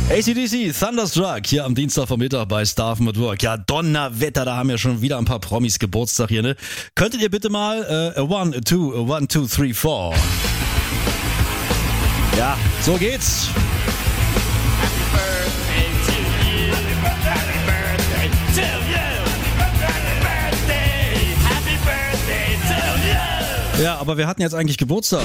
AC/DC, Thunderstruck, hier am Dienstagvormittag bei Starven at Work. Ja, Donnerwetter, da haben ja schon wieder ein paar Promis Geburtstag hier, ne? Könntet ihr bitte mal 1, 2, 3, 4. Ja, so geht's. Ja, aber wir hatten jetzt eigentlich Geburtstag.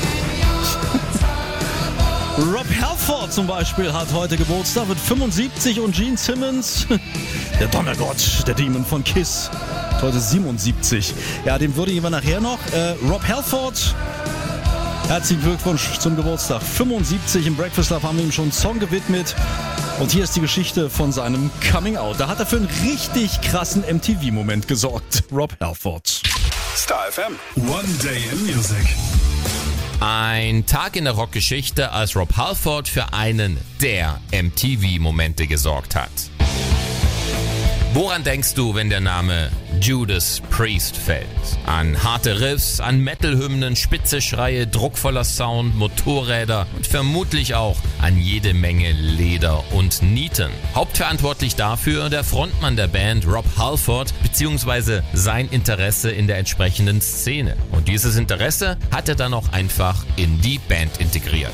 Rob Halford zum Beispiel hat heute Geburtstag, wird 75 und Gene Simmons, der Donnergott, der Demon von Kiss, heute 77. Ja, dem würdigen wir nachher noch. Rob Halford, herzlichen Glückwunsch zum Geburtstag. 75 im Breakfast Club haben wir ihm schon einen Song gewidmet. Und hier ist die Geschichte von seinem Coming Out. Da hat er für einen richtig krassen MTV-Moment gesorgt. Rob Halford. Star FM. One Day in Music. Ein Tag in der Rockgeschichte, als Rob Halford für einen der MTV-Momente gesorgt hat. Woran denkst du, wenn der Name Judas Priest fällt? An harte Riffs, an Metal-Hymnen, spitze Schreie, druckvoller Sound, Motorräder und vermutlich auch an jede Menge Leder und Nieten. Hauptverantwortlich dafür der Frontmann der Band Rob Halford bzw. sein Interesse in der entsprechenden Szene. Und dieses Interesse hat er dann auch einfach in die Band integriert.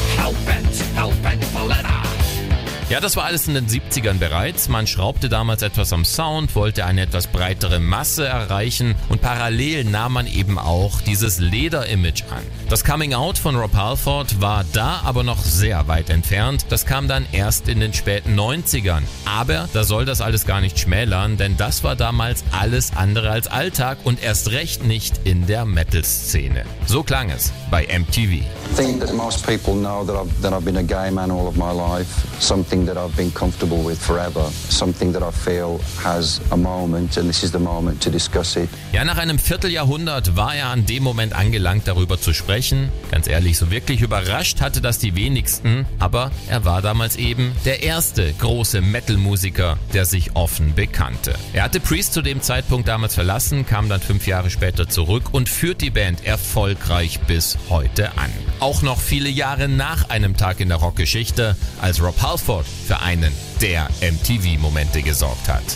Ja, das war alles in den 70ern bereits. Man schraubte damals etwas am Sound, wollte eine etwas breitere Masse erreichen und parallel nahm man eben auch dieses Leder-Image an. Das Coming-out von Rob Halford war da aber noch sehr weit entfernt. Das kam dann erst in den späten 90ern. Aber da soll das alles gar nicht schmälern, denn das war damals alles andere als Alltag und erst recht nicht in der Metal-Szene. So klang es bei MTV. I think that most people know that I've been a gay man all of my life. Something that I've been comfortable with forever. Something that I feel has a moment, and this is the moment to discuss it. Ja, nach einem Vierteljahrhundert war er an dem Moment angelangt, darüber zu sprechen. Ganz ehrlich, so wirklich überrascht hatte das die wenigsten, aber er war damals eben der erste große Metal-Musiker, der sich offen bekannte. Er hatte Priest zu dem Zeitpunkt damals verlassen, kam dann 5 Jahre später zurück und führt die Band erfolgreich bis heute an. Auch noch viele Jahre nach einem Tag in der Rockgeschichte, als Rob Halford für einen der MTV-Momente gesorgt hat.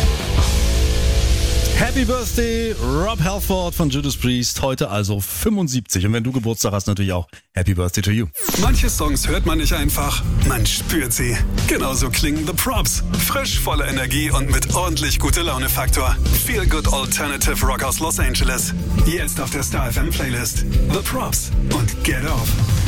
Happy Birthday, Rob Halford von Judas Priest, heute also 75. Und wenn du Geburtstag hast, natürlich auch Happy Birthday to you. Manche Songs hört man nicht einfach, man spürt sie. Genauso klingen The Props. Frisch, voller Energie und mit ordentlich Gute-Laune-Faktor. Feel Good Alternative Rock aus Los Angeles. Jetzt auf der Star FM Playlist. The Props und Get Off.